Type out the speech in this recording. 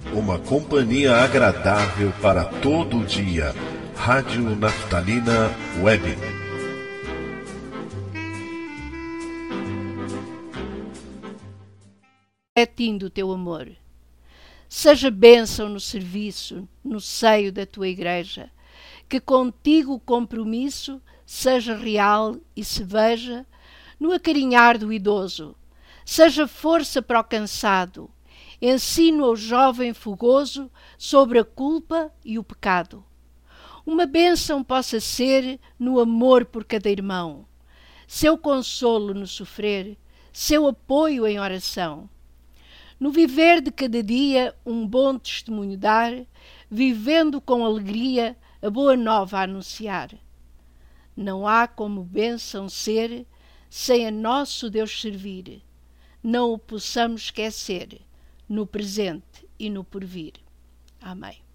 uma companhia agradável para todo o dia. Rádio Naftalina Web. Refletindo o teu amor. Seja bênção no serviço, no seio da tua igreja, que contigo o compromisso seja real e se veja no acarinhar do idoso, seja força para o cansado, ensino ao jovem fogoso sobre a culpa e o pecado. Uma bênção possa ser no amor por cada irmão, seu consolo no sofrer, seu apoio em oração. No viver de cada dia um bom testemunho dar, vivendo com alegria a boa nova a anunciar. Não há como bênção ser, sem a nosso Deus servir. Não o possamos esquecer, no presente e no porvir. Amém.